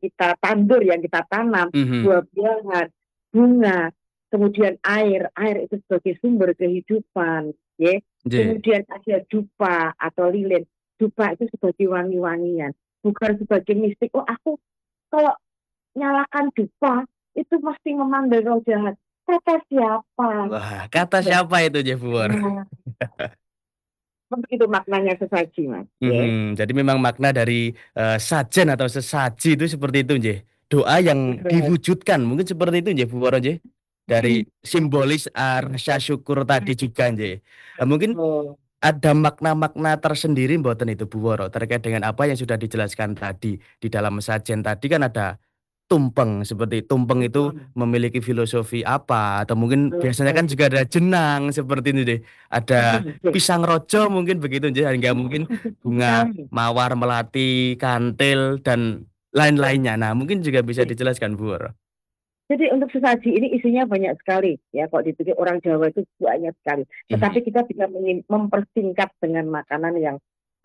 kita tandur, yang kita tanam, buah-buahan, bunga, kemudian air itu sebagai sumber kehidupan, ya. Kemudian ada dupa atau lilin. Dupa itu sebagai wangi-wangian, bukan sebagai mistik. Oh, aku kalau nyalakan dupa itu mesti memanggil roh jahat. Kata siapa? Wah, kata siapa itu Jeff Buwor? Nah, begitu maknanya sesaji, Mas. Ya. Jadi memang makna dari sajen atau sesaji itu seperti itu, Nje. Doa yang diwujudkan, mungkin seperti itu, Nje, Bu Woro, Nje. Dari simbolis rasa syukur tadi juga, Nje. Mungkin Oh, ada makna-makna tersendiri mboten itu, Bu Woro, terkait dengan apa yang sudah dijelaskan tadi. Di dalam sajen tadi kan ada tumpeng, seperti tumpeng itu memiliki filosofi apa, atau mungkin biasanya kan juga ada jenang seperti ini deh, ada pisang rojo mungkin begitu aja, hingga mungkin bunga mawar melati, kantil dan lain-lainnya. Nah mungkin juga bisa dijelaskan Bu Woro. jadi untuk sesaji ini isinya banyak sekali ya, kalau dipikir orang Jawa itu banyak sekali. Tetapi kita bisa mempersingkat dengan makanan yang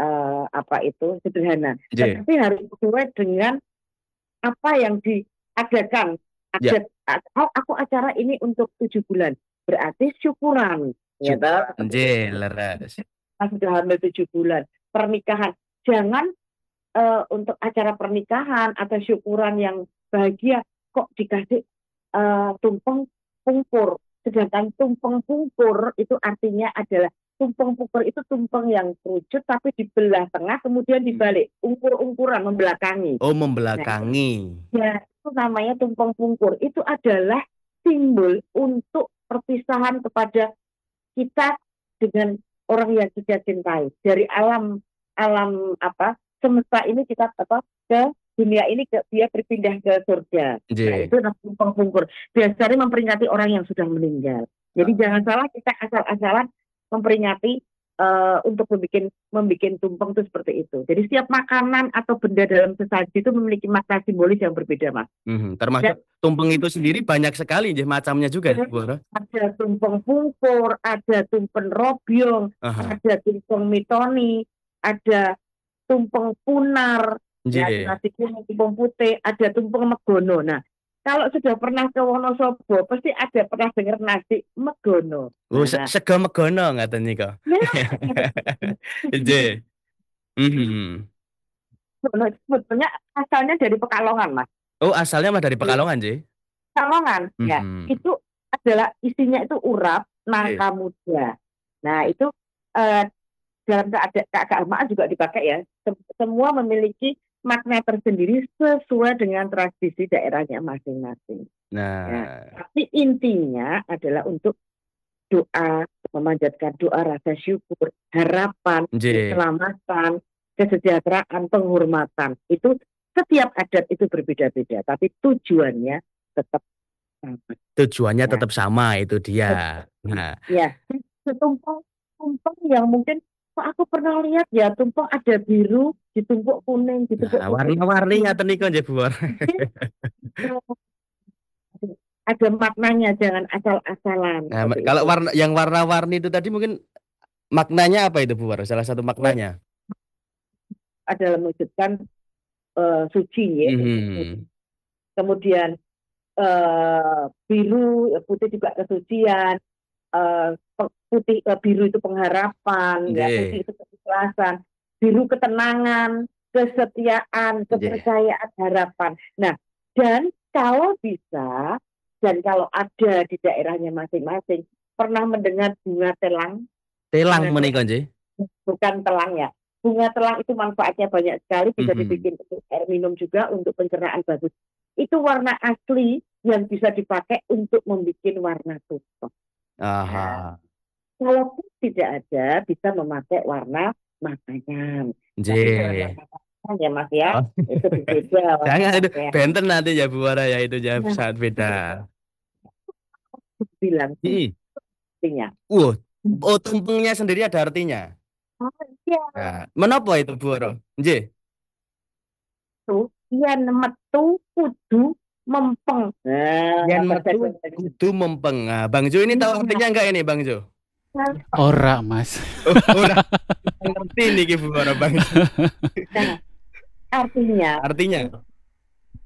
apa itu sederhana. J. Tetapi harus sesuai dengan apa yang diadakan. Ya, Aku acara ini untuk 7 bulan, berarti syukuran. Ya, syukuran J, leres. sudah hamil 7 bulan, pernikahan. Jangan untuk acara pernikahan atau syukuran yang bahagia kok dikasih tumpeng pungkur. Sedangkan tumpeng pungkur itu artinya adalah tumpeng pungkur itu tumpeng yang kerucut tapi dibelah tengah kemudian dibalik, ungkur-ungkuran, membelakangi. Oh, Nah, membelakangi. ya, itu namanya tumpeng pungkur. Itu adalah simbol untuk perpisahan kepada kita dengan orang yang kita cintai. Dari alam alam apa semesta ini kita apa ke dunia ini dia berpindah ke surga. Nah, J. itu tumpeng pungkur. Biasanya memperingati orang yang sudah meninggal. Jadi jangan salah kita asal-asalan memperingati untuk membuat tumpeng itu seperti itu. Jadi setiap makanan atau benda dalam sesaji itu memiliki makna simbolis yang berbeda, Mas. Termasuk tumpeng itu sendiri banyak sekali macamnya juga, Bu Woro. Ada tumpeng pungkur, ada tumpeng robyong, ada tumpeng mitoni, ada tumpeng punar, ya, J. nasi kuning, tumpeng putih, ada tumpeng megono. Nah, kalau sudah pernah ke Wonosobo, pasti ada pernah dengar nasi megono. Oh, Nah, sego megono ngaten nika. J. Mhm. sebetulnya asalnya dari Pekalongan, Mas. Oh, asalnya mah dari Pekalongan, J. Pekalongan, ya, Mhm. itu adalah isinya itu urap, J. nangka muda. Nah, itu eh, dalam keagamaan juga dipakai ya. Semua memiliki makna tersendiri sesuai dengan tradisi daerahnya masing-masing. Ya. Nah, Tapi intinya adalah untuk doa, memanjatkan doa rasa syukur, harapan, J. keselamatan, kesejahteraan, penghormatan. Itu setiap adat itu berbeda-beda, tapi tujuannya tetap sama. Tujuannya Ya, tetap sama, itu dia. Nah, ya. Tumpeng yang mungkin aku pernah lihat ya, tumpeng ada biru, ditumpuk kuning, ditumpuk putih. warna-warni ngaten nika, J, Bu Woro. Ada maknanya, jangan asal-asalan Nah, seperti kalau itu. yang warna-warni itu tadi mungkin maknanya apa itu, Bu Woro? Salah satu maknanya. Adalah mewujudkan suci ya. Mhm. Kemudian biru, putih juga kesucian, eh, putih biru itu pengharapan, ya, J. putih itu keikhlasan, biru ketenangan, kesetiaan, J. kepercayaan, harapan. Nah, dan kalau bisa dan kalau ada di daerahnya masing-masing, pernah mendengar bunga telang? Telang Bunga telang menika, J. bukan telang ya. Bunga telang itu manfaatnya banyak sekali, bisa Mhm. dibikin untuk air minum juga, untuk pencernaan bagus. Itu warna asli yang bisa dipakai untuk membuat warna tumpeng. Nah, Aha. kalaupun tidak ada, bisa memakai warna makanan. Tapi jangan J. warna makanan ya, Mas ya. Oh. Itu berbeda warna Jangan itu pakaian. benten nanti ya Bu Wara ya, itu jawab Nah, sangat beda. aku bilang Hmm. artinya. Wah, oh tumpengnya sendiri ada artinya. Oh iya, Nah, menapa itu Bu Wara? J. tuh, yen metu kudu mempeng. Nah, Yen bahasa metu bahasa kudu mempeng. Nah, Bang Jo ini tahu artinya enggak ini Bang Jo? Ora, Mas. Oh, udah ngerti nih Bu Wara Bang Jo. Nah, artinya Artinya?